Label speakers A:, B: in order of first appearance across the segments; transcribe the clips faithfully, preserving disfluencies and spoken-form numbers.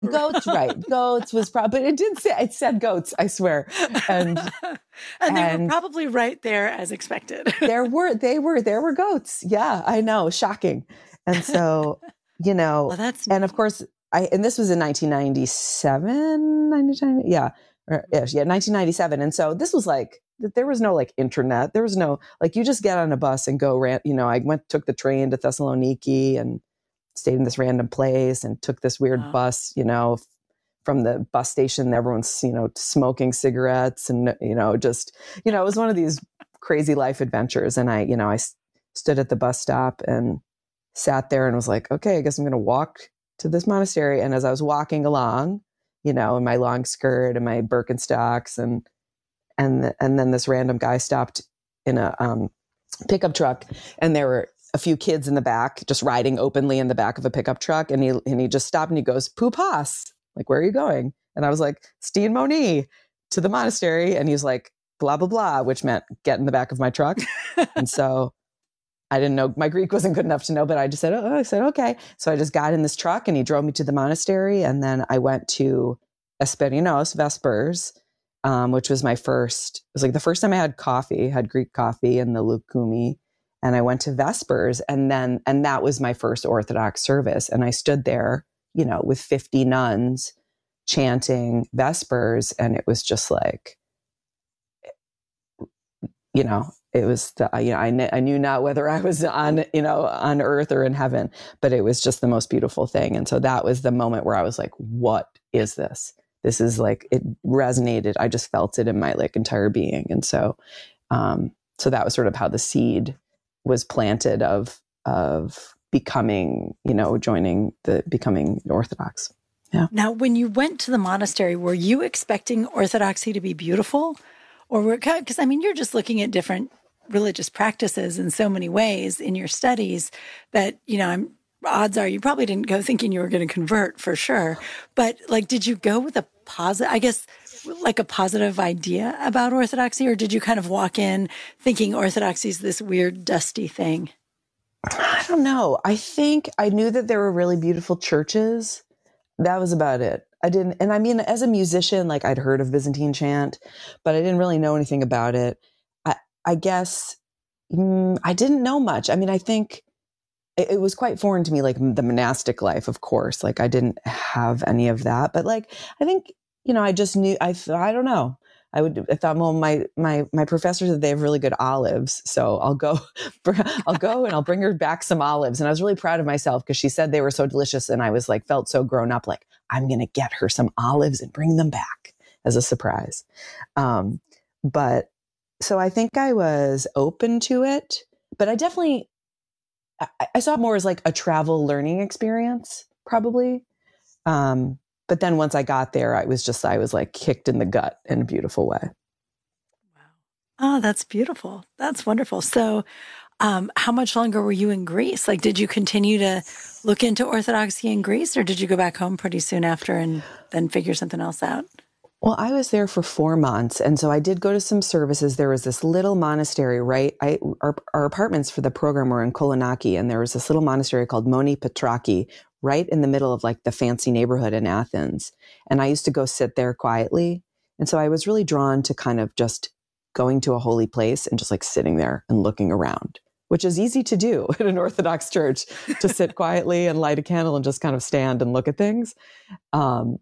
A: Goats, right. Goats was probably, but it did say, it said goats, I swear. And,
B: and they and were probably right there as expected.
A: there were, they were, there were goats. Yeah, I know. Shocking. And so, you know,
B: well, that's
A: and
B: neat.
A: of course I, and this was in nineteen ninety-seven, ninety-nine, yeah, or, yeah, yeah, nineteen ninety-seven. And so this was like, there was no like internet. There was no, like, you just get on a bus and go rant, you know, I went, took the train to Thessaloniki and stayed in this random place and took this weird wow. bus, you know, from the bus station, everyone's, you know, smoking cigarettes and, you know, just, you know, it was one of these crazy life adventures. And I, you know, I s- stood at the bus stop and sat there and was like, okay, I guess I'm going to walk to this monastery. And as I was walking along, you know, in my long skirt and my Birkenstocks and, and, and then this random guy stopped in a um, pickup truck and there were a few kids in the back, just riding openly in the back of a pickup truck. And he, and he just stopped and he goes, Pupas, like, where are you going? And I was like, Steen Moni to the monastery. And he's like, blah, blah, blah, which meant get in the back of my truck. And so I didn't know, my Greek wasn't good enough to know, but I just said, oh, I said, okay. So I just got in this truck and he drove me to the monastery. And then I went to Esperinos Vespers, um, which was my first, it was like the first time I had coffee, had Greek coffee in the Lukumi. And I went to Vespers and then, and that was my first Orthodox service. And I stood there, you know, with fifty nuns chanting Vespers. And it was just like, you know, it was, the, you know, I, kn- I knew not whether I was on, you know, on earth or in heaven, but it was just the most beautiful thing. And so that was the moment where I was like, what is this? This is like, it resonated. I just felt it in my like entire being. And so, um, so that was sort of how the seed was planted of, of becoming, you know, joining the, becoming Orthodox. Yeah.
B: Now, when you went to the monastery, were you expecting Orthodoxy to be beautiful? Or were, because I mean, you're just looking at different religious practices in so many ways in your studies that, you know, I'm, odds are you probably didn't go thinking you were going to convert for sure. But like, did you go with a positive, I guess, like a positive idea about Orthodoxy, or did you kind of walk in thinking Orthodoxy is this weird, dusty thing?
A: I don't know. I think I knew that there were really beautiful churches. That was about it. I didn't, and I mean, as a musician, like I'd heard of Byzantine chant, but I didn't really know anything about it. I, I guess mm, I didn't know much. I mean, I think it, it was quite foreign to me, like the monastic life, of course. Like I didn't have any of that, but like I think, you know, I just knew. I I don't know. I would. I thought, well, my my my professor said they have really good olives, so I'll go. I'll go and I'll bring her back some olives. And I was really proud of myself because she said they were so delicious, and I was like, felt so grown up. Like I'm going to get her some olives and bring them back as a surprise. Um, but so I think I was open to it, but I definitely I, I saw it more as like a travel learning experience, probably. Um, But then once I got there, I was just, I was like kicked in the gut in a beautiful way.
B: Wow. Oh, that's beautiful. That's wonderful. So um, how much longer were you in Greece? Like, did you continue to look into Orthodoxy in Greece, or did you go back home pretty soon after and then figure something else out?
A: Well, I was there for four months. And so I did go to some services. There was this little monastery, right? I, our, our apartments for the program were in Kolonaki, and there was this little monastery called Moni Petraki, right in the middle of like the fancy neighborhood in Athens. And I used to go sit there quietly. And so I was really drawn to kind of just going to a holy place and just like sitting there and looking around, which is easy to do in an Orthodox church, to sit quietly and light a candle and just kind of stand and look at things. Um,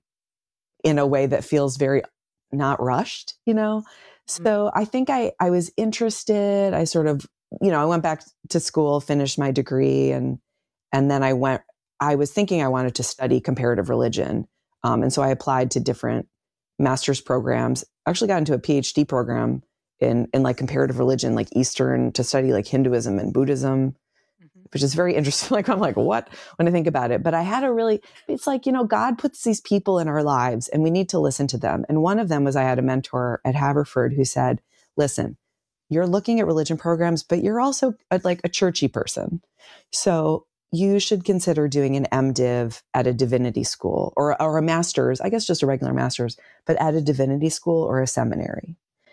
A: in a way that feels very not rushed, you know? Mm-hmm. So I think I, I was interested. I sort of, you know, I went back to school, finished my degree, and, and then I went, I was thinking I wanted to study comparative religion. Um, and so I applied to different master's programs, actually got into a PhD program in, in like comparative religion, like Eastern, to study like Hinduism and Buddhism, which is very interesting. Like, I'm like, what? When I think about it. But I had a really, it's like, you know, God puts these people in our lives and we need to listen to them. And one of them was, I had a mentor at Haverford who said, listen, you're looking at religion programs, but you're also a, like a churchy person. So you should consider doing an MDiv at a divinity school, or, or a master's, I guess just a regular master's, but at a divinity school or a seminary.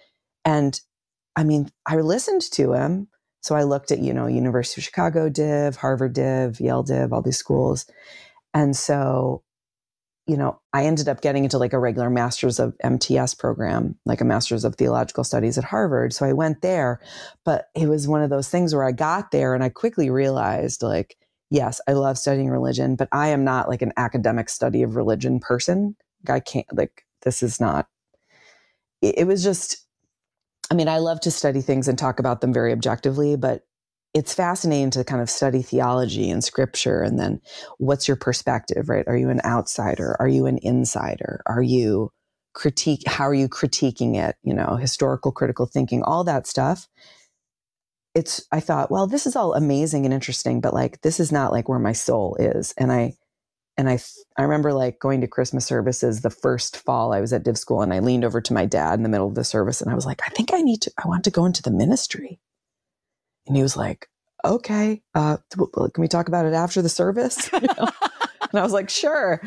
A: And I mean, I listened to him. So I looked at, you know, University of Chicago div, Harvard div, Yale div, all these schools. And so you know, I ended up getting into like a regular master's of M T S program, like a master's of theological studies at Harvard. So I went there, but it was one of those things where I got there and I quickly realized like, yes, I love studying religion, but I am not like an academic study of religion person. I can't, like, this is not, it, it was just, I mean, I love to study things and talk about them very objectively, but it's fascinating to kind of study theology and scripture. And then what's your perspective, right? Are you an outsider? Are you an insider? Are you critique? How are you critiquing it? You know, historical critical thinking, all that stuff. It's, I thought, well, this is all amazing and interesting, but like, this is not like where my soul is. And I, and I, I remember like going to Christmas services the first fall I was at Div School, and I leaned over to my dad in the middle of the service and I was like, I think I need to, I want to go into the ministry. And he was like, okay, uh, can we talk about it after the service? You know? And I was like, sure.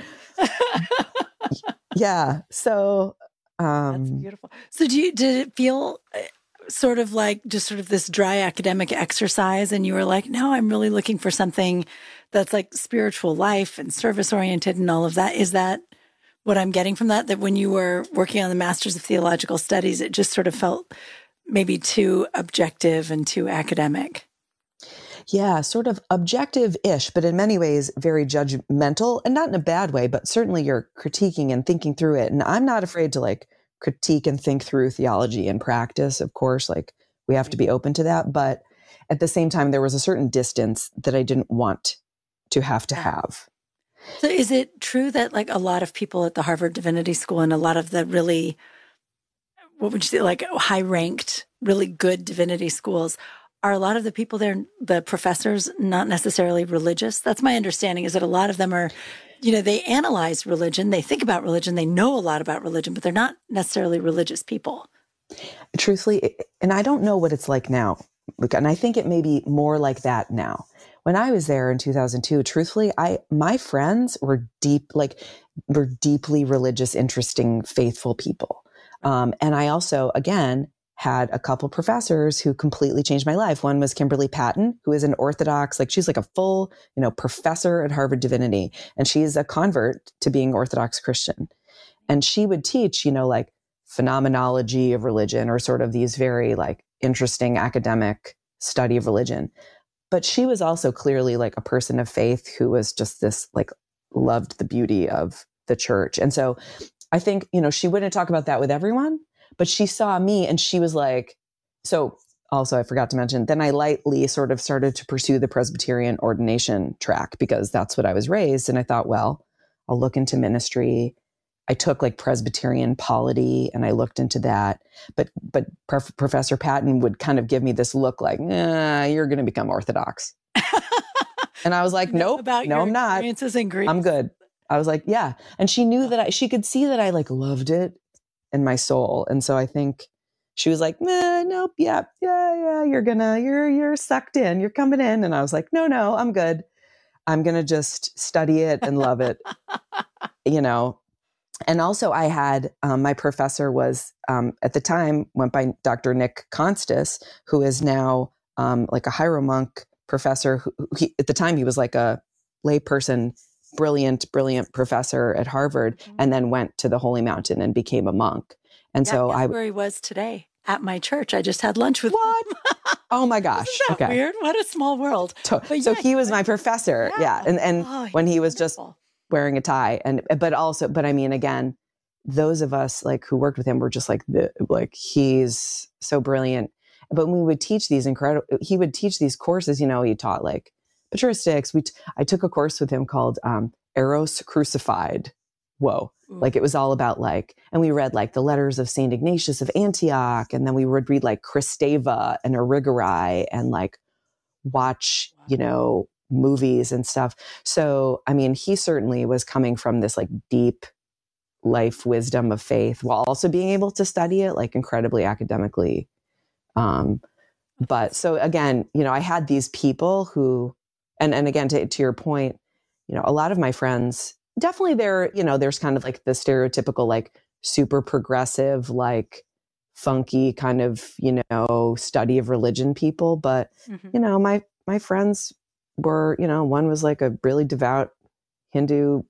A: Yeah. So, um,
B: that's beautiful. So do you, did it feel sort of like just sort of this dry academic exercise? And you were like, no, I'm really looking for something that's like spiritual life and service oriented and all of that. Is that what I'm getting from that? That when you were working on the Masters of Theological Studies, it just sort of felt maybe too objective and too academic?
A: Yeah, sort of objective-ish, but in many ways very judgmental, and not in a bad way, but certainly you're critiquing and thinking through it. And I'm not afraid to like critique and think through theology and practice. Of course, like we have to be open to that. But at the same time, there was a certain distance that I didn't want to have to have.
B: So is it true that like a lot of people at the Harvard Divinity School and a lot of the really, what would you say, like high ranked, really good divinity schools, are a lot of the people there, the professors, not necessarily religious? That's my understanding, is that a lot of them are, you know, they analyze religion, they think about religion, they know a lot about religion, but they're not necessarily religious people.
A: Truthfully, and I don't know what it's like now, and I think it may be more like that now. When I was there in two thousand two, truthfully, I my friends were deep, like were deeply religious, interesting, faithful people. Um, and I also, again, had a couple professors who completely changed my life. One was Kimberly Patton, who is an Orthodox, like she's like a full, you know, professor at Harvard Divinity, and she's a convert to being Orthodox Christian. And she would teach, you know, like phenomenology of religion, or sort of these very like interesting academic study of religion. But she was also clearly like a person of faith who was just this, like, loved the beauty of the church. And so I think, you know, she wouldn't talk about that with everyone, but she saw me and she was like, so also I forgot to mention, then I lightly sort of started to pursue the Presbyterian ordination track because that's what I was raised. And I thought, well, I'll look into ministry. I took like Presbyterian polity and I looked into that. But but Prof- Professor Patton would kind of give me this look like, nah, you're going to become Orthodox. And I was like, nope,
B: about
A: no,
B: your
A: I'm not.
B: experiences in Greece.
A: I'm good. I was like, yeah. And she knew that I, she could see that I like loved it in my soul. And so I think she was like, nah, nope, yeah, yeah, yeah, you're gonna, you're, you're sucked in, you're coming in. And I was like, no, no, I'm good. I'm going to just study it and love it, you know. And also I had, um, my professor was, um, at the time, went by Doctor Nick Constas, who is now um, like a hieromonk professor. Who, he, at the time, he was like a layperson, brilliant, brilliant professor at Harvard, mm-hmm. and then went to the Holy Mountain and became a monk. And
B: yeah,
A: so I,
B: where he was today at my church. I just had lunch with
A: what?
B: him.
A: Oh my gosh.
B: Isn't that
A: okay.
B: weird? What a small world.
A: So, so yeah, he was my professor. Yeah. yeah. And, and oh, when he was wonderful. Just wearing a tie, and, but also, but I mean, again, those of us like who worked with him were just like, the, like, he's so brilliant. But when we would teach these incredible, he would teach these courses, you know, he taught like patristics. We, t- I took a course with him called, um, Eros Crucified. Whoa. Ooh. Like it was all about like, and we read like the letters of Saint Ignatius of Antioch. And then we would read like Christeva and Erigeri and like watch, wow. you know, movies and stuff. So, I mean, he certainly was coming from this like deep life wisdom of faith while also being able to study it like incredibly academically. Um, but so again, you know, I had these people who, and, and again, to, to your point, you know, a lot of my friends, definitely there, you know, there's kind of like the stereotypical, like super progressive, like funky kind of, you know, study of religion people. But, mm-hmm. you know, my, my friends were, you know, one was like a really devout Hindu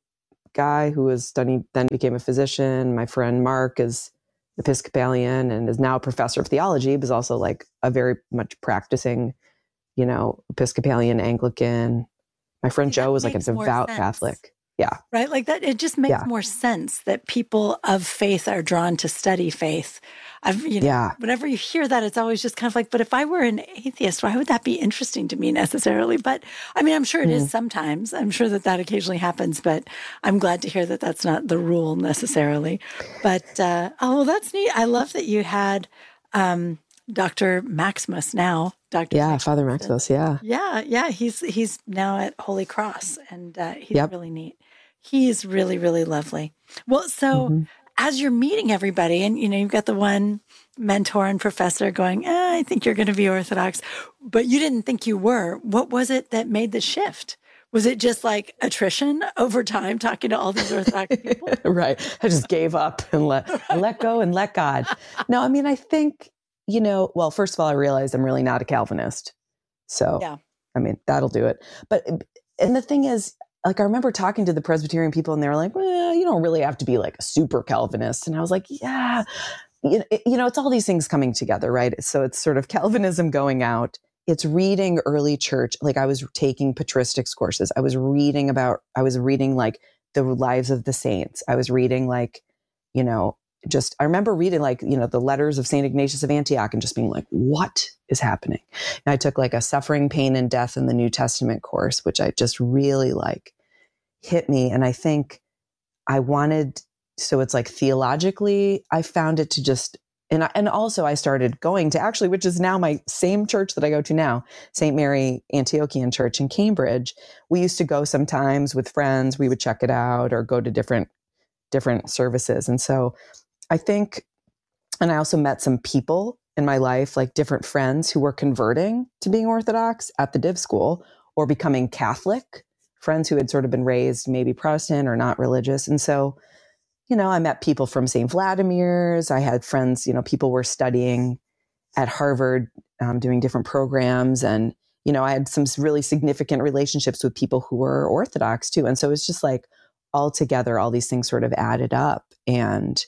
A: guy who was studying, then became a physician. My friend Mark is Episcopalian and is now a professor of theology, but is also like a very much practicing, you know, Episcopalian Anglican. My friend Joe was like a devout Catholic. Yeah.
B: Right. Like that. It just makes
A: yeah.
B: more sense that people of faith are drawn to study faith. I've, you know,
A: yeah.
B: whenever you hear that, it's always just kind of like, but if I were an atheist, why would that be interesting to me necessarily? But I mean, I'm sure it mm. is sometimes. I'm sure that that occasionally happens, but I'm glad to hear that that's not the rule necessarily. But, uh, oh, well, that's neat. I love that you had, um, Doctor Maximus now. Doctor
A: Yeah,
B: Maximus.
A: Father Maximus, yeah.
B: Yeah, yeah. He's he's now at Holy Cross, and uh, he's
A: yep.
B: really neat. He's really, really lovely. Well, so mm-hmm. as you're meeting everybody, and, you know, you've got the one mentor and professor going, eh, I think you're going to be Orthodox, but you didn't think you were. What was it that made the shift? Was it just like attrition over time, talking to all these Orthodox people?
A: Right. I just gave up and let, let go and let God. No, I mean, I think... You know, well, first of all, I realized I'm really not a Calvinist. So,
B: yeah.
A: I mean, that'll do it. But, and the thing is, like, I remember talking to the Presbyterian people and they were like, well, you don't really have to be like a super Calvinist. And I was like, yeah, you know, it's all these things coming together, right? So it's sort of Calvinism going out. It's reading early church. Like I was taking patristics courses. I was reading about, I was reading like the lives of the saints. I was reading like, you know, just, I remember reading like, you know, the letters of Saint Ignatius of Antioch and just being like, what is happening? And I took like a Suffering, Pain, and Death in the New Testament course, which I just really like hit me. And I think I wanted, so it's like theologically, I found it to just, and I, and also I started going to actually, which is now my same church that I go to now, Saint Mary Antiochian Church in Cambridge. We used to go sometimes with friends, we would check it out or go to different, different services. And so I think, and I also met some people in my life, like different friends who were converting to being Orthodox at the div school or becoming Catholic, friends who had sort of been raised maybe Protestant or not religious. And so, you know, I met people from Saint Vladimir's. I had friends, you know, people were studying at Harvard, um, doing different programs. And, you know, I had some really significant relationships with people who were Orthodox too. And so it's just like all together, all these things sort of added up. And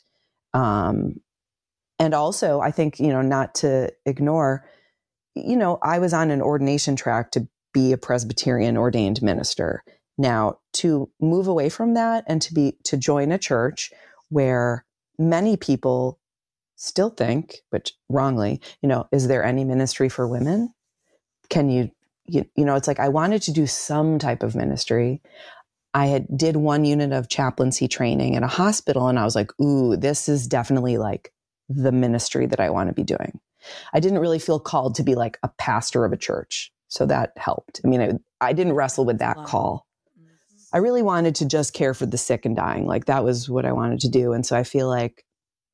A: Um, and also, I think, you know, not to ignore, you know, I was on an ordination track to be a Presbyterian ordained minister. Now, to move away from that and to be, to join a church where many people still think, but wrongly, you know, is there any ministry for women? Can you, you, you know, it's like, I wanted to do some type of ministry. I had did one unit of chaplaincy training in a hospital and I was like, ooh, this is definitely like the ministry that I want to be doing. I didn't really feel called to be like a pastor of a church. So that helped. I mean, I, I didn't wrestle with that call. I really wanted to just care for the sick and dying. Like that was what I wanted to do. And so I feel like,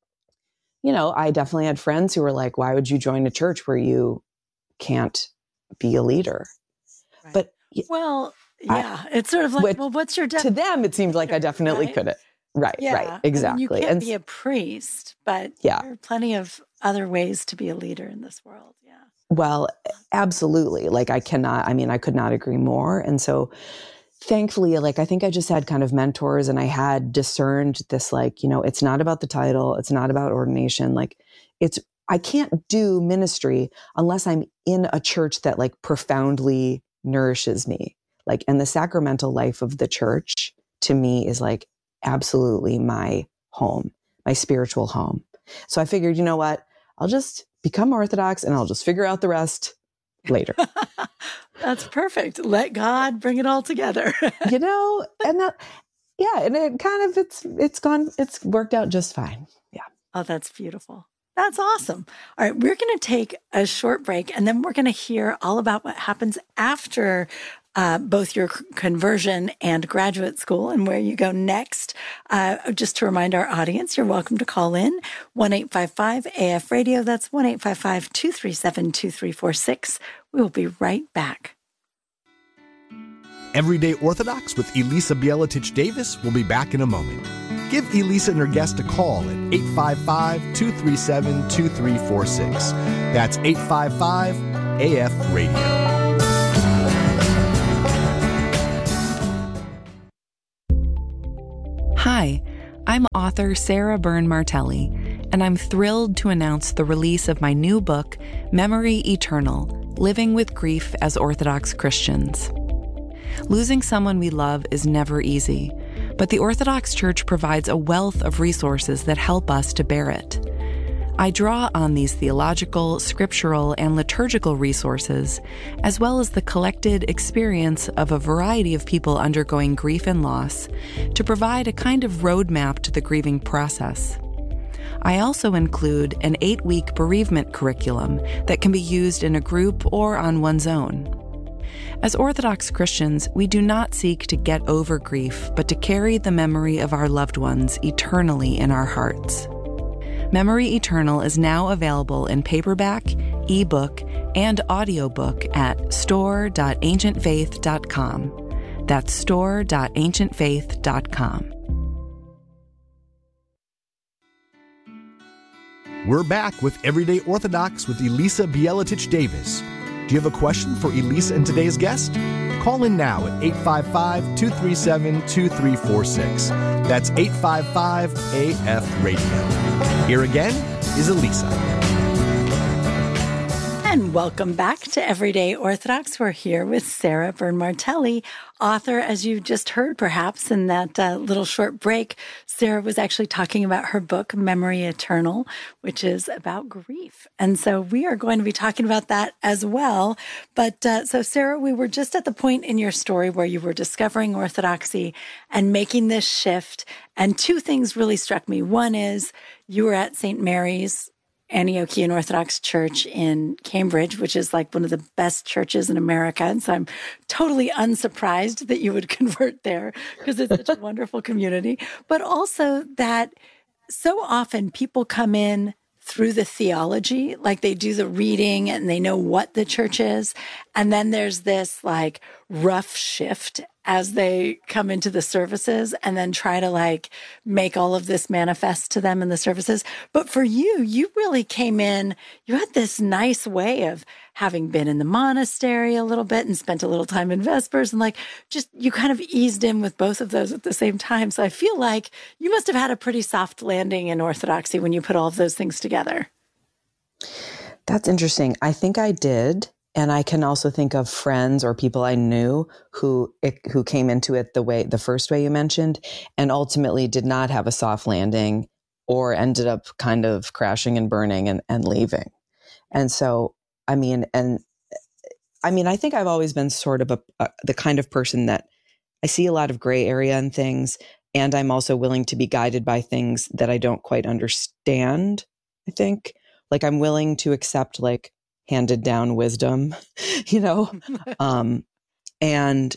A: you know, I definitely had friends who were like, why would you join a church where you can't be a leader?
B: Right.
A: But
B: well, yeah, I, it's sort of like, which, well, what's your de-
A: to them? It seemed like I definitely
B: right?
A: couldn't. Right,
B: yeah.
A: right, exactly.
B: I mean, you can't
A: and,
B: be a priest, but
A: yeah.
B: there are plenty of other ways to be a leader in this world. Yeah.
A: Well, absolutely. Like I cannot. I mean, I could not agree more. And so, thankfully, like I think I just had kind of mentors, and I had discerned this. Like, you know, it's not about the title. It's not about ordination. Like, it's I can't do ministry unless I'm in a church that like profoundly nourishes me. Like, and the sacramental life of the church to me is like absolutely my home, my spiritual home. So I figured, you know what, I'll just become Orthodox and I'll just figure out the rest later.
B: That's perfect. Let God bring it all together.
A: You know, and that, yeah, and it kind of, it's, it's gone, it's worked out just fine. Yeah.
B: Oh, that's beautiful. That's awesome. All right, we're going to take a short break and then we're going to hear all about what happens after Uh, both your conversion and graduate school and where you go next. Uh, just to remind our audience, you're welcome to call in one eight five five A F radio. That's one eight five five, two three seven, two three four six. We will be right back.
C: Everyday Orthodox with Elisa Bielatich Davis will be back in a moment. Give Elisa and her guest a call at eight five five, two three seven, two three four six. That's eight five five A F radio.
D: I'm author Sarah Byrne Martelli, and I'm thrilled to announce the release of my new book, Memory Eternal: Living with Grief as Orthodox Christians. Losing someone we love is never easy, but the Orthodox Church provides a wealth of resources that help us to bear it. I draw on these theological, scriptural, and liturgical resources, as well as the collected experience of a variety of people undergoing grief and loss, to provide a kind of roadmap to the grieving process. I also include an eight-week bereavement curriculum that can be used in a group or on one's own. As Orthodox Christians, we do not seek to get over grief, but to carry the memory of our loved ones eternally in our hearts. Memory Eternal is now available in paperback, ebook, and audiobook at store dot ancient faith dot com. That's store dot ancient faith dot com.
C: We're back with Everyday Orthodox with Elisa Bieletich Davis. Do you have a question for Elisa and today's guest? Call in now at eight five five, two three seven, two three four six. That's eight five five A F radio. Here again is Elisa.
B: And welcome back to Everyday Orthodox. We're here with Sarah Byrne Martelli, author, as you just heard perhaps in that uh, little short break. Sarah was actually talking about her book, Memory Eternal, which is about grief. And so we are going to be talking about that as well. But uh, so, Sarah, we were just at the point in your story where you were discovering Orthodoxy and making this shift. And two things really struck me. One is you were at Saint Mary's Antiochian Orthodox Church in Cambridge, which is like one of the best churches in America. And so I'm totally unsurprised that you would convert there because it's such a wonderful community. But also that so often people come in through the theology, like they do the reading and they know what the church is. And then there's this like rough shift as they come into the services and then try to like make all of this manifest to them in the services. But for you, you really came in, you had this nice way of having been in the monastery a little bit and spent a little time in Vespers and like just you kind of eased in with both of those at the same time. So I feel like you must have had a pretty soft landing in Orthodoxy when you put all of those things together.
A: That's interesting. I think I did. And I can also think of friends or people I knew who who came into it the way the first way you mentioned, and ultimately did not have a soft landing or ended up kind of crashing and burning and, and leaving. And so, I mean, and I mean, I think I've always been sort of a, a the kind of person that I see a lot of gray area in things, and I'm also willing to be guided by things that I don't quite understand. I think, like, I'm willing to accept like handed down wisdom, you know? um, and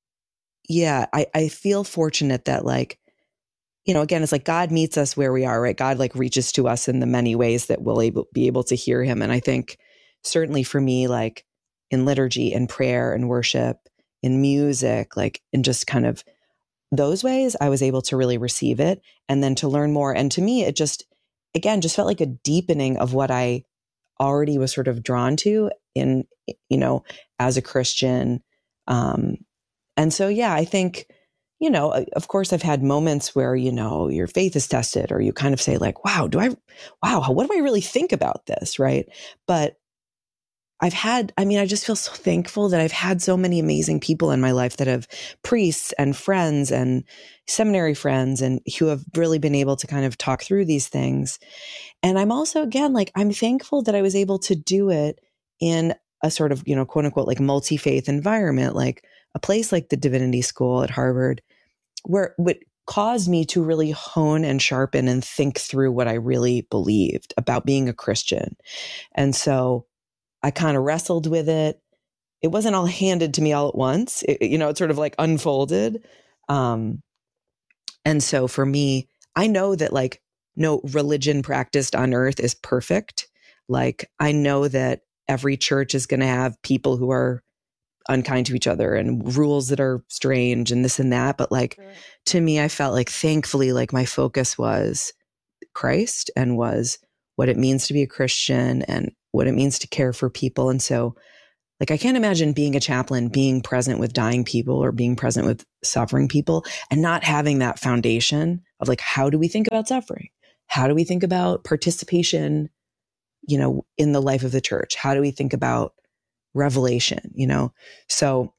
A: yeah, I, I feel fortunate that like, you know, again, it's like God meets us where we are, right? God like reaches to us in the many ways that we'll able, be able to hear him. And I think certainly for me, like in liturgy and prayer and worship, in music, like in just kind of those ways, I was able to really receive it and then to learn more. And to me, it just, again, just felt like a deepening of what I already was sort of drawn to in, you know, as a Christian. Um, and so, yeah, I think, you know, of course I've had moments where, you know, your faith is tested or you kind of say like, wow, do I, wow, what do I really think about this? Right. But I've had, I mean, I just feel so thankful that I've had so many amazing people in my life that have priests and friends and seminary friends and who have really been able to kind of talk through these things. And I'm also, again, like, I'm thankful that I was able to do it in a sort of, you know, quote unquote, like multi-faith environment, like a place like the Divinity School at Harvard, where what caused me to really hone and sharpen and think through what I really believed about being a Christian. And so I kind of wrestled with it. It wasn't all handed to me all at once. It, you know, it sort of like unfolded. Um, and so for me, I know that like no religion practiced on earth is perfect. Like I know that every church is going to have people who are unkind to each other and rules that are strange and this and that. But like, sure. To me, I felt like thankfully, like my focus was Christ and was what it means to be a Christian and what it means to care for people. And so like, I can't imagine being a chaplain, being present with dying people or being present with suffering people and not having that foundation of like, how do we think about suffering? How do we think about participation, you know, in the life of the church? How do we think about revelation, you know? So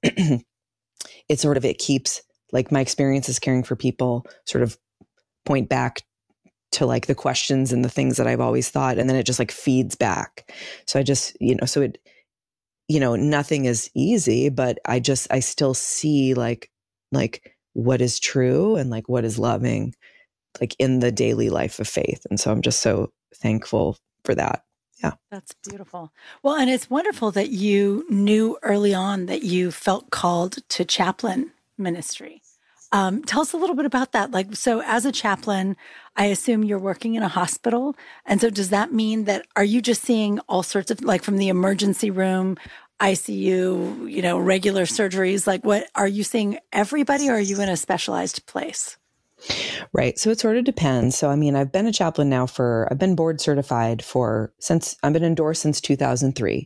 A: it's sort of, it keeps like my experiences caring for people sort of point back to like the questions and the things that I've always thought. And then it just like feeds back. So I just, you know, so it, you know, nothing is easy, but I just, I still see like, like what is true and like what is loving, like in the daily life of faith. And so I'm just so thankful for that. Yeah.
B: That's beautiful. Well, and it's wonderful that you knew early on that you felt called to chaplain ministry. Um, tell us a little bit about that. Like, so as a chaplain, I assume you're working in a hospital. And so does that mean that, are you just seeing all sorts of, like from the emergency room, I C U, you know, regular surgeries? Like what, are you seeing everybody or are you in a specialized place?
A: Right. So it sort of depends. So, I mean, I've been a chaplain now for, I've been board certified for, since I've been endorsed since two thousand three.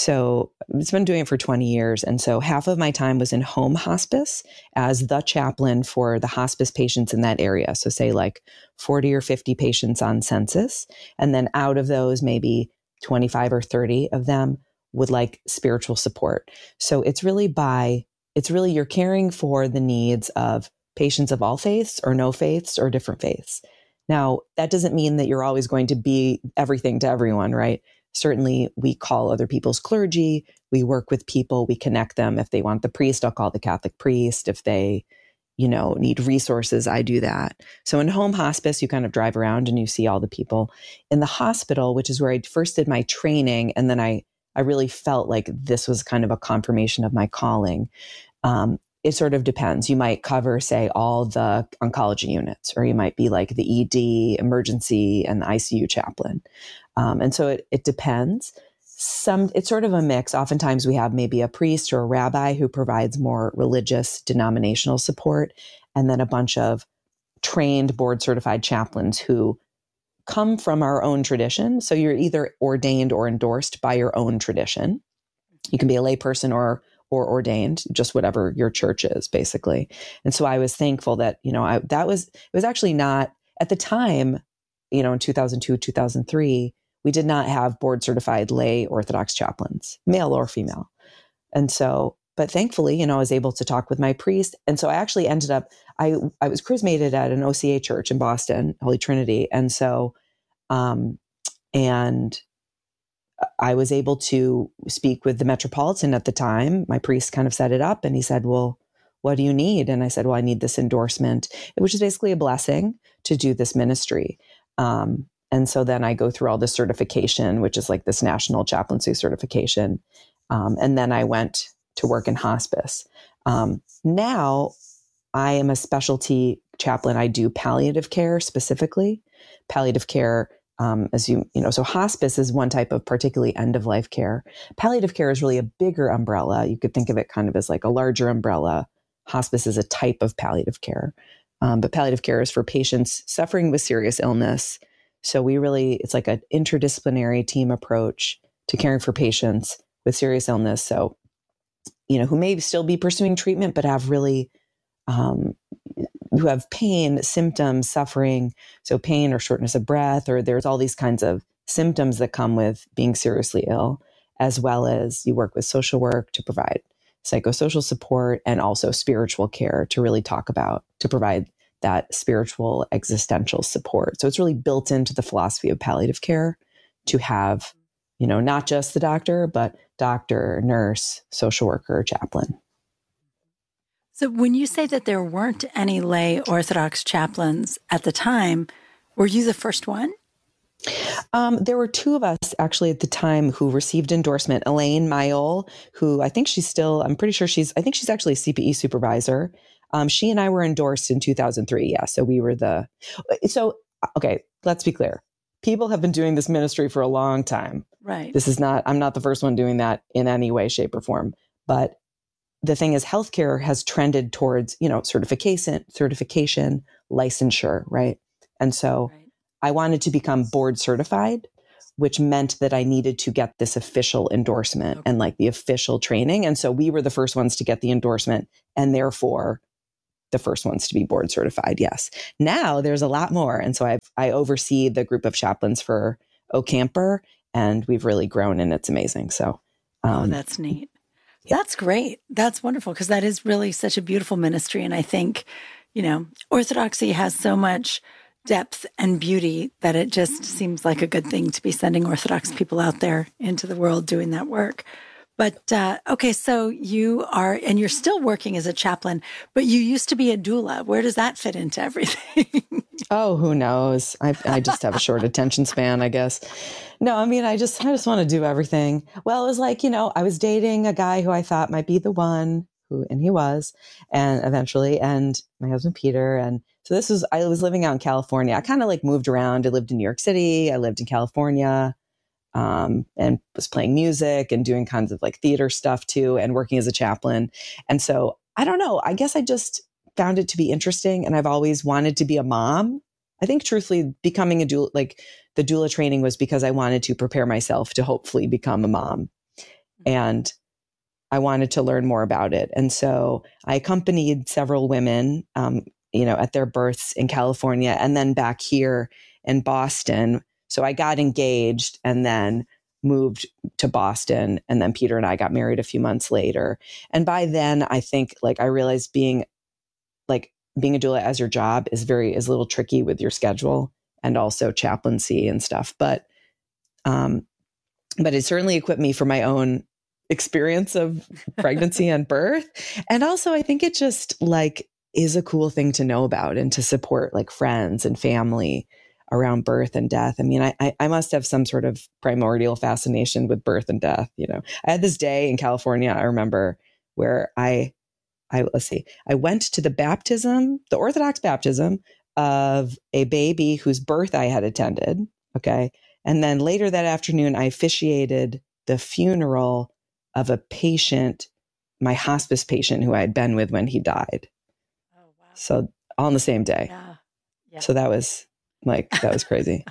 A: So it's been doing it for twenty years. And so half of my time was in home hospice as the chaplain for the hospice patients in that area. So say like forty or fifty patients on census. And then out of those, maybe twenty-five or thirty of them would like spiritual support. So it's really by, it's really, you're caring for the needs of patients of all faiths or no faiths or different faiths. Now, that doesn't mean that you're always going to be everything to everyone, right? Certainly, we call other people's clergy. We work with people. We connect them. If they want the priest, I'll call the Catholic priest. If they, you know, need resources, I do that. So in home hospice, you kind of drive around and you see all the people. In the hospital, which is where I first did my training, and then I, I really felt like this was kind of a confirmation of my calling. Um, It sort of depends. You might cover, say, all the oncology units, or you might be like the E D, emergency, and the I C U chaplain. Um, and so it, it depends. Some, it's sort of a mix. Oftentimes we have maybe a priest or a rabbi who provides more religious denominational support, and then a bunch of trained board certified chaplains who come from our own tradition. So you're either ordained or endorsed by your own tradition. You can be a layperson or or ordained, just whatever your church is, basically. And so I was thankful that, you know, I, that was, it was actually not, at the time, you know, in two thousand two, two thousand three, we did not have board certified lay Orthodox chaplains, male or female. And so, but thankfully, you know, I was able to talk with my priest. And so I actually ended up, I, I was chrismated at an O C A church in Boston, Holy Trinity. And so, um, and I was able to speak with the Metropolitan at the time. My priest kind of set it up and he said, well, what do you need? And I said, well, I need this endorsement, which is basically a blessing to do this ministry. Um, and so then I go through all this certification, which is like this national chaplaincy certification. Um, and then I went to work in hospice. Um, now I am a specialty chaplain. I do palliative care specifically. Palliative care Um, as you, you know, so hospice is one type of particularly end of life care. Palliative care is really a bigger umbrella. You could think of it kind of as like a larger umbrella. Hospice is a type of palliative care. Um, but palliative care is for patients suffering with serious illness. So we really, it's like an interdisciplinary team approach to caring for patients with serious illness. So, you know, who may still be pursuing treatment, but have really, um, who have pain, symptoms, suffering, so pain or shortness of breath, or there's all these kinds of symptoms that come with being seriously ill, as well as you work with social work to provide psychosocial support and also spiritual care to really talk about, to provide that spiritual existential support. So it's really built into the philosophy of palliative care to have, you know, not just the doctor, but doctor, nurse, social worker, chaplain.
B: So when you say that there weren't any lay Orthodox chaplains at the time, were you the first one?
A: Um, there were two of us actually at the time who received endorsement. Elaine Mayol, who I think she's still, I'm pretty sure she's, I think she's actually a C P E supervisor. Um, she and I were endorsed in two thousand three. Yeah. So we were the, so, okay, let's be clear. People have been doing this ministry for a long time.
B: Right.
A: This is not, I'm not the first one doing that in any way, shape, or form. But the thing is, healthcare has trended towards, you know, certification, certification, licensure, right? And so right. I wanted to become board certified, which meant that I needed to get this official endorsement okay. and like the official training. And so we were the first ones to get the endorsement, and therefore the first ones to be board certified. Yes. Now there's a lot more. And so I I oversee the group of chaplains for Ocamper, and we've really grown, and it's amazing. So,
B: um, oh, that's neat. Yeah. That's great. That's wonderful, because that is really such a beautiful ministry. And I think, you know, Orthodoxy has so much depth and beauty that it just seems like a good thing to be sending Orthodox people out there into the world doing that work. But, uh, okay, so you are, and you're still working as a chaplain, but you used to be a doula. Where does that fit into everything?
A: Oh, who knows? I, I just have a short attention span, I guess. No, I mean, I just, I just want to do everything. Well, it was like, you know, I was dating a guy who I thought might be the one, who, and he was, and eventually, and my husband, Peter. And so this was, I was living out in California. I kind of like moved around. I lived in New York City. I lived in California. Um, and was playing music and doing kinds of like theater stuff too, and working as a chaplain. And so I don't know, I guess I just found it to be interesting, and I've always wanted to be a mom. I think truthfully becoming a doula, like the doula training, was because I wanted to prepare myself to hopefully become a mom. And I wanted to learn more about it. And so I accompanied several women, um, you know, at their births in California, and then back here in Boston. So I got engaged and then moved to Boston. And then Peter and I got married a few months later. And by then, I think like I realized being like being a doula as your job is very, is a little tricky with your schedule and also chaplaincy and stuff. But, um, but it certainly equipped me for my own experience of pregnancy and birth. And also I think it just like is a cool thing to know about and to support like friends and family around birth and death. I mean, I, I must have some sort of primordial fascination with birth and death. You know, I had this day in California, I remember, where I, I let's see, I went to the baptism, the Orthodox baptism of a baby whose birth I had attended. Okay. And then later that afternoon, I officiated the funeral of a patient, my hospice patient who I had been with when he died. Oh, wow. So all on the same day.
B: Yeah. Yeah.
A: So that was, like, that was crazy.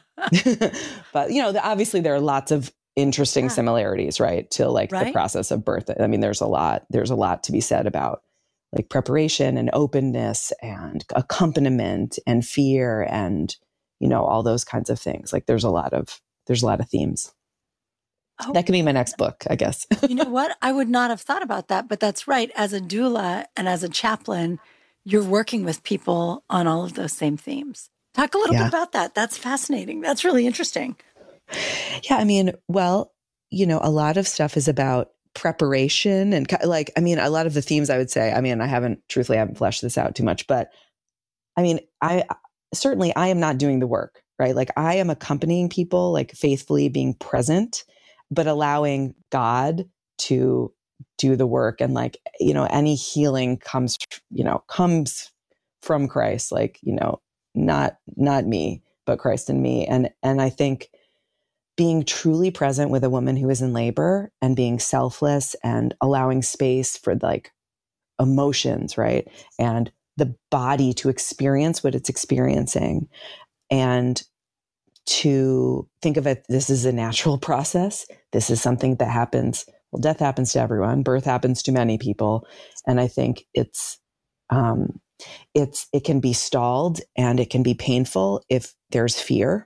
A: But, you know, the, obviously there are lots of interesting yeah. similarities, right? To like right? the process of birth. I mean, there's a lot, there's a lot to be said about like preparation and openness and accompaniment and fear and, you know, all those kinds of things. Like there's a lot of, there's a lot of themes. Oh, that could be my next book, I guess.
B: You know what? I would not have thought about that, but that's right. As a doula and as a chaplain, you're working with people on all of those same themes. Talk a little yeah. bit about that. That's fascinating. That's really interesting.
A: Yeah. I mean, well, you know, a lot of stuff is about preparation and like, I mean, a lot of the themes I would say, I mean, I haven't, truthfully, I haven't fleshed this out too much, but I mean, I certainly, I am not doing the work, right? Like I am accompanying people, like faithfully being present, but allowing God to do the work. And like, you know, any healing comes, you know, comes from Christ, like, you know, not, not me, but Christ in me. And, and I think being truly present with a woman who is in labor and being selfless and allowing space for like emotions, right? And the body to experience what it's experiencing and to think of it, this is a natural process. This is something that happens. Well, death happens to everyone. Birth happens to many people. And I think it's, um, it's, it can be stalled and it can be painful if there's fear.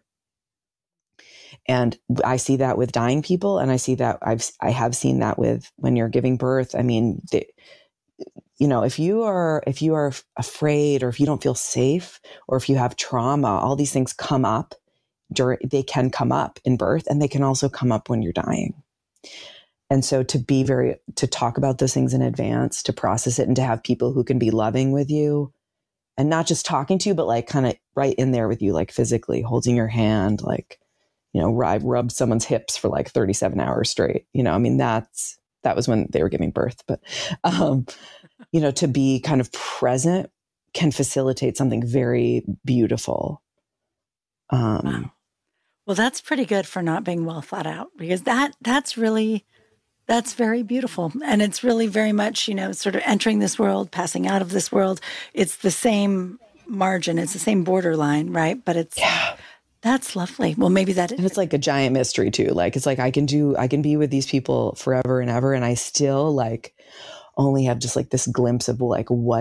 A: And I see that with dying people. And I see that I've, I have seen that with when you're giving birth. I mean, they, you know, if you are, if you are afraid or if you don't feel safe or if you have trauma, all these things come up during, they can come up in birth and they can also come up when you're dying. And so to be very, to talk about those things in advance, to process it and to have people who can be loving with you and not just talking to you, but like kind of right in there with you, like physically holding your hand, like, you know, I've rubbed someone's hips for like thirty-seven hours straight. You know, I mean, that's, that was when they were giving birth, but, um, you know, to be kind of present can facilitate something very beautiful. Um,
B: wow. Well, that's pretty good for not being well thought out because that, that's really, that's very beautiful. And it's really very much, you know, sort of entering this world, passing out of this world. It's the same margin. It's the same borderline, right? But it's, yeah. That's lovely. Well, maybe that is.
A: And it's like a giant mystery too. Like, it's like, I can do, I can be with these people forever and ever. And I still like only have just like this glimpse of like what,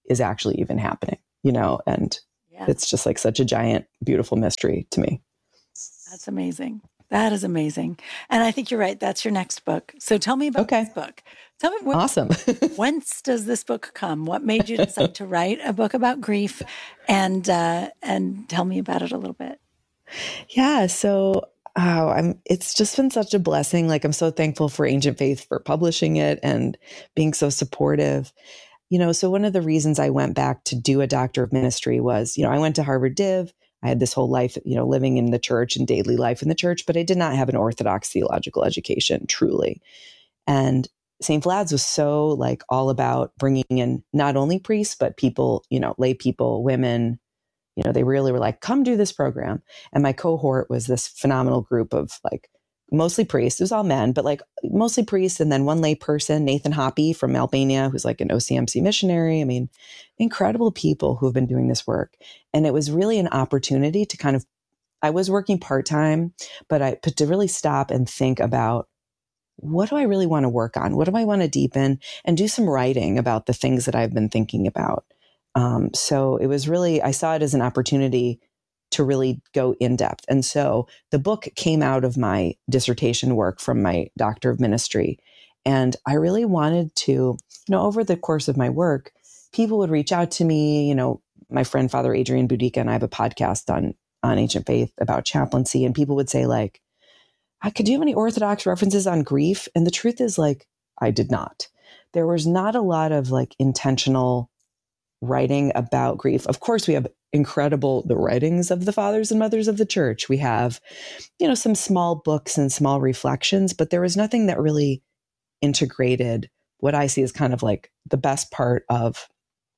A: is actually even happening, you know, and yeah. It's just like such a giant, beautiful mystery to me.
B: That's amazing. That is amazing. And I think you're right. That's your next book. So tell me about
A: okay.
B: this book. Tell me when,
A: awesome.
B: whence does this book come? What made you decide to write a book about grief? And uh, and tell me about it a little bit.
A: Yeah. So oh, I'm. It's just been such a blessing. Like I'm so thankful for Ancient Faith for publishing it and being so supportive. You know, so one of the reasons I went back to do a Doctor of Ministry was, you know, I went to Harvard Div. I had this whole life, you know, living in the church and daily life in the church, but I did not have an Orthodox theological education, truly. And Saint Vlad's was so like all about bringing in not only priests, but people, you know, lay people, women, you know, they really were like, come do this program. And my cohort was this phenomenal group of like, mostly priests. It was all men, but like mostly priests. And then one lay person, Nathan Hoppy from Albania, who's like an O C M C missionary. I mean, incredible people who have been doing this work. And it was really an opportunity to kind of, I was working part-time, but I but to really stop and think about, what do I really want to work on? What do I want to deepen and do some writing about the things that I've been thinking about? Um, so it was really, I saw it as an opportunity to really go in depth. And so the book came out of my dissertation work from my Doctor of Ministry. And I really wanted to, you know, over the course of my work, people would reach out to me, you know, my friend, Father Adrian Boudica, and I have a podcast on, on Ancient Faith about chaplaincy. And people would say like, could you have any Orthodox references on grief? And the truth is like, I did not. There was not a lot of like intentional writing about grief. Of course, we have incredible, the writings of the fathers and mothers of the church. We have, you know, some small books and small reflections, but there was nothing that really integrated what I see as kind of like the best part of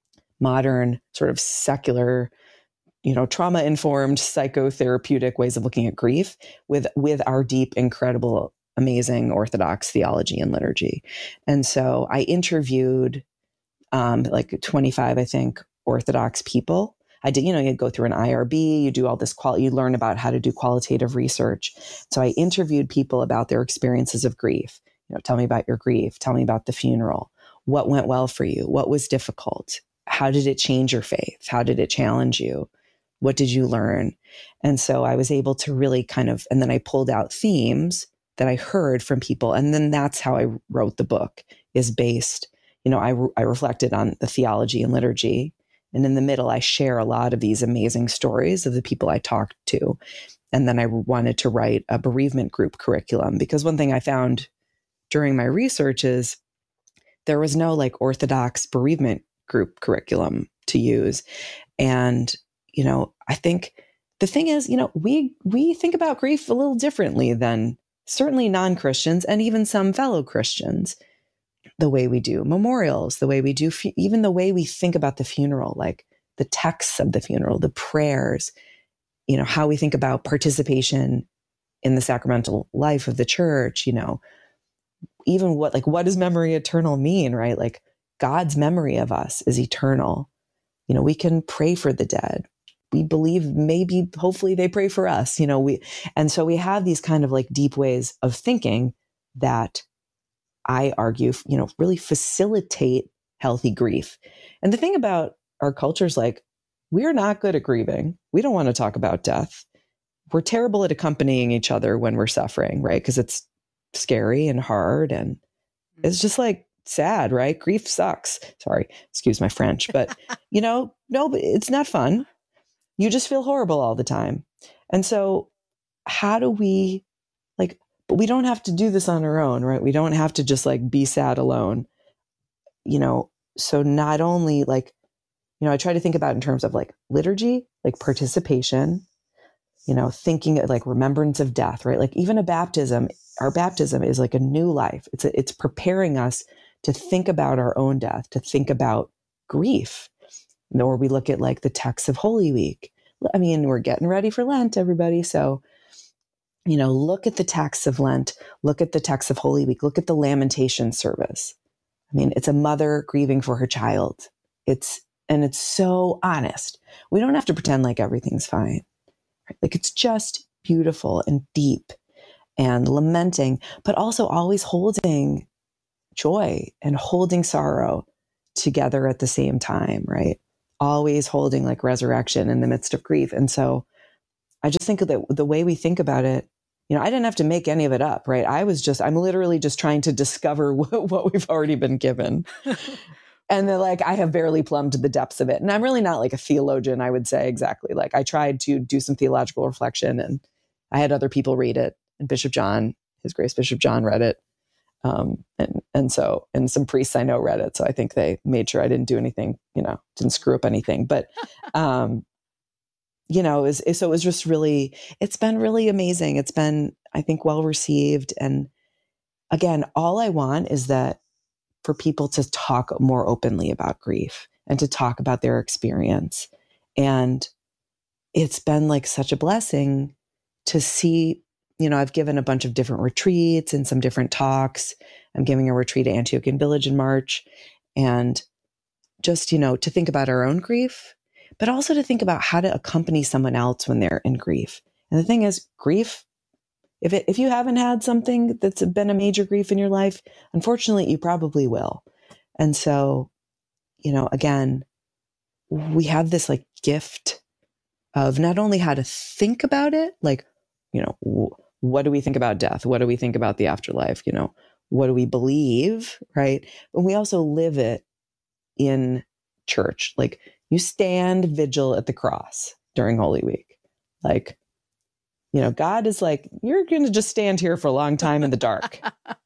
A: modern sort of secular, you know, trauma-informed psychotherapeutic ways of looking at grief with, with our deep, incredible, amazing Orthodox theology and liturgy. And so I interviewed um, like twenty-five, I think, Orthodox people. I did, you know, you go through an I R B, you do all this quality, you learn about how to do qualitative research. So I interviewed people about their experiences of grief. You know, tell me about your grief. Tell me about the funeral. What went well for you? What was difficult? How did it change your faith? How did it challenge you? What did you learn? And so I was able to really kind of, and then I pulled out themes that I heard from people. And then that's how I wrote the book, is based, you know, I, I reflected on the theology and liturgy. And in the middle, I share a lot of these amazing stories of the people I talked to. And then I wanted to write a bereavement group curriculum, because one thing I found during my research is there was no like Orthodox bereavement group curriculum to use. And, you know, I think the thing is, you know, we, we think about grief a little differently than certainly non-Christians and even some fellow Christians. The way we do memorials, the way we do, fu- even the way we think about the funeral, like the texts of the funeral, the prayers, you know, how we think about participation in the sacramental life of the church, you know, even what, like, what does memory eternal mean, right? Like God's memory of us is eternal. You know, we can pray for the dead. We believe maybe, hopefully they pray for us, you know, we, and so we have these kind of like deep ways of thinking that I argue, you know, really facilitate healthy grief. And the thing about our culture is like, we're not good at grieving. We don't want to talk about death. We're terrible at accompanying each other when we're suffering, right? Because it's scary and hard and it's just like sad, right? Grief sucks. Sorry, excuse my French, but you know, no, it's not fun. You just feel horrible all the time. And so how do we like, but we don't have to do this on our own, right? We don't have to just like be sad alone, you know? So not only like, you know, I try to think about it in terms of like liturgy, like participation, you know, thinking like remembrance of death, right? Like even a baptism, our baptism is like a new life. It's a, it's preparing us to think about our own death, to think about grief. Or we look at like the texts of Holy Week. I mean, we're getting ready for Lent, everybody. So, you know, look at the texts of Lent, look at the texts of Holy Week, look at the lamentation service. I mean, it's a mother grieving for her child. It's, and it's so honest. We don't have to pretend like everything's fine. Right? Like it's just beautiful and deep and lamenting, but also always holding joy and holding sorrow together at the same time, right? Always holding like resurrection in the midst of grief. And so I just think that the way we think about it, you know, I didn't have to make any of it up, right? I was just, I'm literally just trying to discover what, what we've already been given. And then like, I have barely plumbed the depths of it. And I'm really not like a theologian, I would say exactly. Like I tried to do some theological reflection and I had other people read it. And Bishop John, His Grace Bishop John read it. Um, and, and so, and some priests I know read it. So I think they made sure I didn't do anything, you know, didn't screw up anything, but, um, you know, it was, so it was just really, it's been really amazing. It's been, I think, well received. And again, all I want is that for people to talk more openly about grief and to talk about their experience. And it's been like such a blessing to see, you know, I've given a bunch of different retreats and some different talks. I'm giving a retreat at Antiochian Village in March. And just, you know, to think about our own grief, but also to think about how to accompany someone else when they're in grief. And the thing is, grief, if it, if you haven't had something that's been a major grief in your life, unfortunately, you probably will. And so, you know, again, we have this like gift of not only how to think about it, like, you know, w- what do we think about death? What do we think about the afterlife? You know, what do we believe? Right. But we also live it in church. Like you stand vigil at the cross during Holy Week. Like, you know, God is like, you're going to just stand here for a long time in the dark.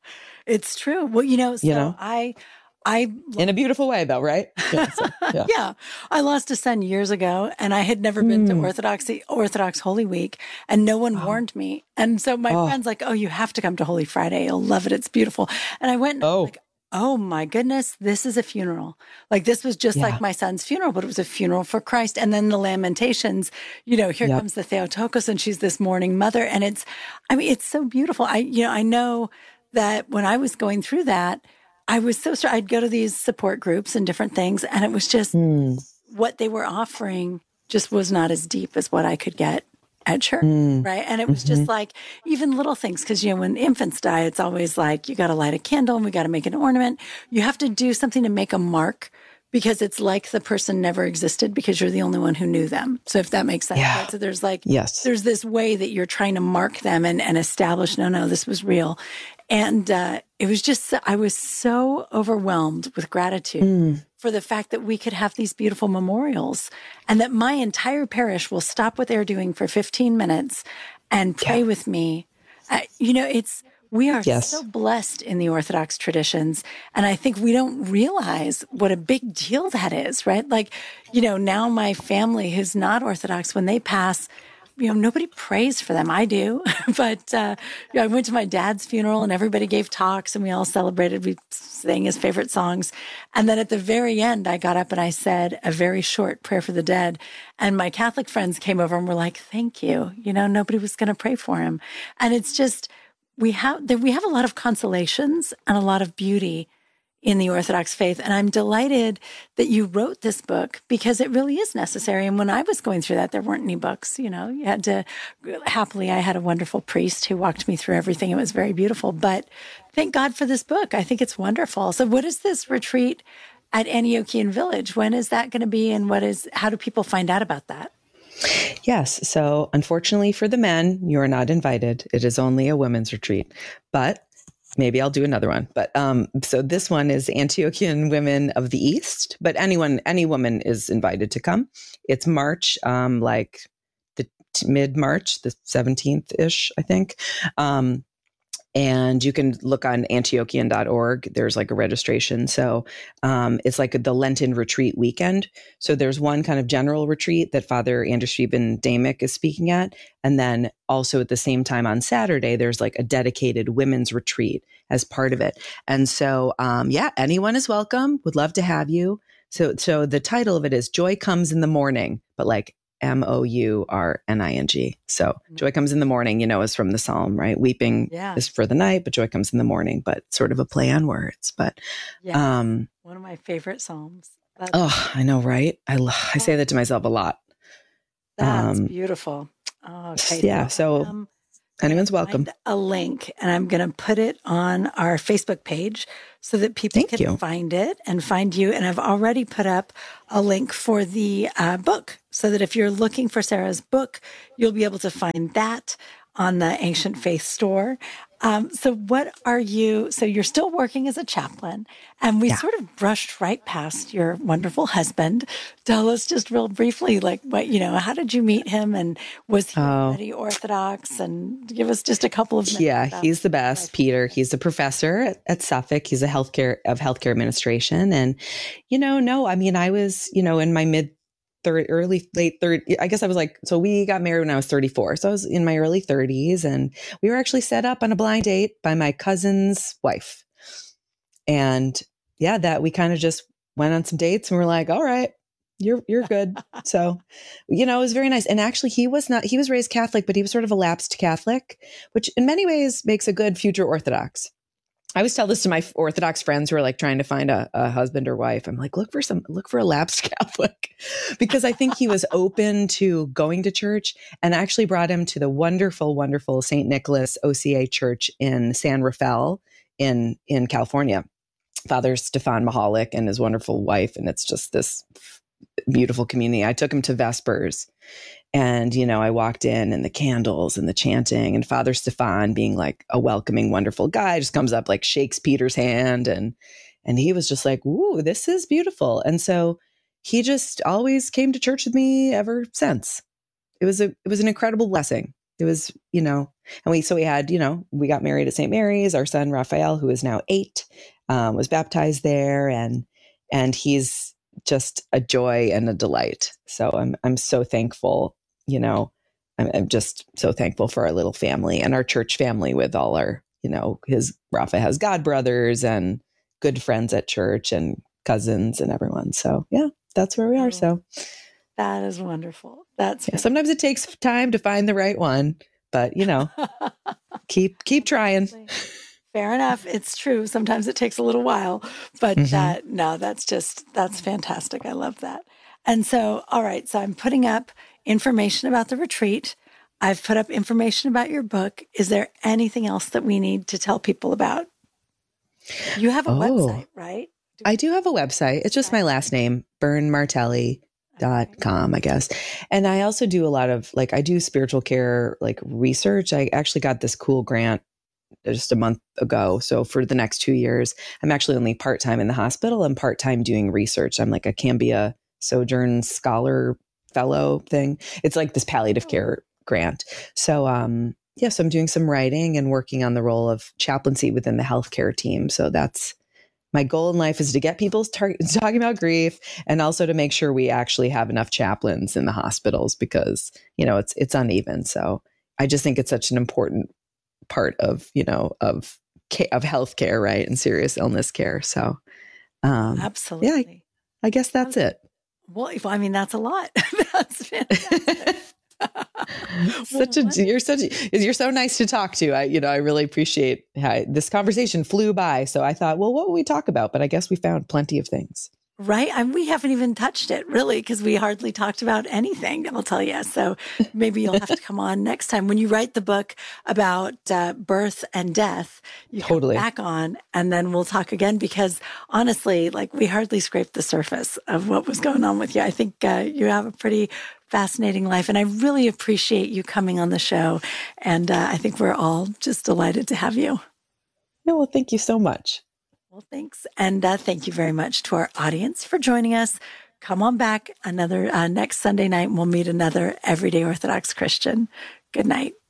B: It's true. Well, you know, so
A: you know?
B: I, I,
A: in a beautiful way though, right?
B: Yeah, so, yeah. yeah. I lost a son years ago and I had never been mm. to Orthodoxy, Orthodox Holy Week and no one oh. warned me. And so my oh. friend's like, oh, you have to come to Holy Friday. You'll love it. It's beautiful. And I went and oh. like, oh my goodness, this is a funeral. Like this was just yeah. like my son's funeral, but it was a funeral for Christ. And then the Lamentations, you know, here yep. comes the Theotokos and she's this mourning mother. And it's, I mean, it's so beautiful. I, you know, I know that when I was going through that, I was so sorry. I'd go to these support groups and different things. And it was just mm. what they were offering just was not as deep as what I could get at church. Mm. Right. And it was mm-hmm. just like even little things. Cause you know, when infants die, it's always like, you got to light a candle and we got to make an ornament. You have to do something to make a mark because it's like the person never existed because you're the only one who knew them. So if that makes sense.
A: Yeah.
B: Right? So there's like,
A: yes.
B: there's this way that you're trying to mark them and, and establish, no, no, this was real. And uh, it was just, I was so overwhelmed with gratitude mm. for the fact that we could have these beautiful memorials and that my entire parish will stop what they're doing for fifteen minutes and pray yeah. with me. Uh, you know, it's, we are yes. so blessed in the Orthodox traditions. And I think we don't realize what a big deal that is, right? Like, you know, now my family who's not Orthodox, when they pass, you know, nobody prays for them. I do. But uh, you know, I went to my dad's funeral and everybody gave talks and we all celebrated. We sang his favorite songs. And then at the very end, I got up and I said a very short prayer for the dead. And my Catholic friends came over and were like, thank you. You know, nobody was going to pray for him. And it's just, we have, we have a lot of consolations and a lot of beauty in the Orthodox faith. And I'm delighted that you wrote this book because it really is necessary. And when I was going through that, there weren't any books, you know, you had to, happily, I had a wonderful priest who walked me through everything. It was very beautiful, but thank God for this book. I think it's wonderful. So what is this retreat at Antiochian Village? When is that going to be? And what is, how do people find out about that?
A: Yes. So unfortunately for the men, you are not invited. It is only a women's retreat, but maybe I'll do another one. But um, so this one is Antiochian Women of the East, but anyone, any woman is invited to come. It's March, um, like the t- mid-March, the seventeenth-ish, I think. Um, and you can look on antiochian dot org. There's like a registration. So um, it's like the Lenten retreat weekend. So there's one kind of general retreat that Father Anders Stephen Damick is speaking at. And then also at the same time on Saturday, there's like a dedicated women's retreat as part of it. And so, um, yeah, anyone is welcome. Would love to have you. So, so the title of it is Joy Comes in the Morning, but like M O U R N I N G. So joy comes in the morning, you know, is from the Psalm, right? Weeping yeah. is for the night, but joy comes in the morning, but sort of a play on words. But
B: yeah. um, one of my favorite Psalms.
A: That's oh, I know, right? I lo- I say that to myself a lot.
B: That's um, beautiful. Oh, okay.
A: Yeah. So
B: um,
A: Anyone's welcome.
B: Find a link, and I'm going to put it on our Facebook page so that people
A: Thank
B: can
A: you.
B: find it and find you. And I've already put up a link for the uh, book so that if you're looking for Sarah's book, you'll be able to find that on the Ancient Faith store. Um, so what are you, so you're still working as a chaplain, and we
A: Yeah.
B: sort of brushed right past your wonderful husband. Tell us just real briefly, like what, you know, how did you meet him, and was he
A: Oh.
B: already Orthodox, and give us just a couple of minutes.
A: Yeah,
B: about
A: he's the best,
B: life.
A: Peter. He's a professor at, at Suffolk. He's a healthcare of healthcare administration. And, you know, no, I mean, I was, you know, in my mid third, early, late third, I guess I was like, so we got married when I was thirty-four. So I was in my early thirties, and we were actually set up on a blind date by my cousin's wife. And yeah, that we kind of just went on some dates and we're like, all right, you're, you're good. So, you know, it was very nice. And actually he was not, he was raised Catholic, but he was sort of a lapsed Catholic, which in many ways makes a good future Orthodox. I always tell this to my Orthodox friends who are like trying to find a, a husband or wife. I'm like, look for some, look for a lapsed Catholic, because I think he was open to going to church, and actually brought him to the wonderful, wonderful Saint Nicholas O C A Church in San Rafael in, in California. Father Stefan Mahalik and his wonderful wife. And it's just this beautiful community. I took him to Vespers, and, you know, I walked in, and the candles and the chanting, and Father Stefan, being like a welcoming, wonderful guy, just comes up, like shakes Peter's hand. And, and he was just like, ooh, this is beautiful. And so he just always came to church with me ever since. It was a, it was an incredible blessing. It was, you know, and we, so we had, you know, we got married at Saint Mary's. Our son, Raphael, who is now eight, um, was baptized there, and, and he's just a joy and a delight. So I'm, I'm so thankful. You know, I'm, I'm just so thankful for our little family and our church family with all our, you know, his Rafa has god brothers and good friends at church and cousins and everyone. So yeah, that's where we are. So
B: That is wonderful. That's
A: yeah, sometimes it takes time to find the right one, but you know, keep, keep trying.
B: Fair enough. It's true. Sometimes it takes a little while, but
A: Mhm.
B: uh, no, that's just, that's fantastic. I love that. And so, all right. So I'm putting up information about the retreat. I've put up information about your book. Is there anything else that we need to tell people about? You have a
A: Oh.
B: website, right? Do
A: I do have a website. It's just my last name, bern martelli dot com, I guess. And I also do a lot of, like, I do spiritual care, like research. I actually got this cool grant just a month ago. So for the next two years, I'm actually only part-time in the hospital and part-time doing research. I'm like a Cambia Sojourn Scholar Fellow thing. It's like this palliative care grant. So, um, yeah, so I'm doing some writing and working on the role of chaplaincy within the healthcare team. So that's my goal in life, is to get people tar- talking about grief, and also to make sure we actually have enough chaplains in the hospitals, because, you know, it's, it's uneven. So I just think it's such an important part of, you know, of, of healthcare, right? And serious illness care. So, um,
B: Absolutely.
A: yeah, I, I guess that's it.
B: Well, I mean, that's a lot. That's fantastic.
A: Such a, you're such a, you're so nice to talk to. I, you know, I really appreciate how this conversation flew by. So I thought, well, what will we talk about? But I guess we found plenty of things.
B: Right. And we haven't even touched it really, because we hardly talked about anything, I'll tell you. So maybe you'll have to come on next time when you write the book about uh, birth and death. You
A: Totally.
B: come back on, and then we'll talk again, because honestly, like, we hardly scraped the surface of what was going on with you. I think uh, you have a pretty fascinating life, and I really appreciate you coming on the show. And uh, I think we're all just delighted to have you.
A: Yeah, well, thank you so much.
B: Well, thanks. And uh, thank you very much to our audience for joining us. Come on back another uh, next Sunday night, and we'll meet another Everyday Orthodox Christian. Good night.